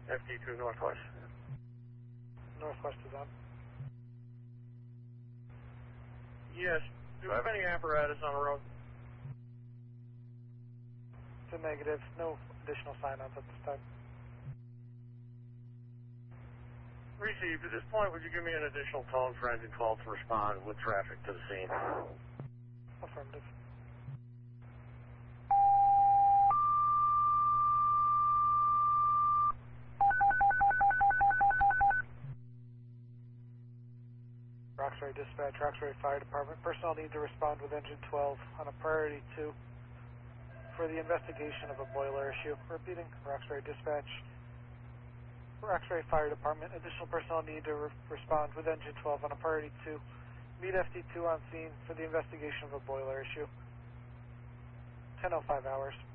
FD2 Northwest. Northwest is on. Yes. Do I have any apparatus on the road? It's a negative. No additional sign-ons at this time. Received. At this point, would you give me an additional tone for engine 12 to respond with traffic to the scene? Affirmative. Roxbury Dispatch, Roxbury Fire Department. Personnel need to respond with engine 12 on a priority 2 for the investigation of a boiler issue. Repeating, Roxbury Dispatch, Roxbury Fire Department. Additional personnel need to respond with engine 12 on a priority 2. Meet FD2 on scene for the investigation of a boiler issue. 10:05 hours.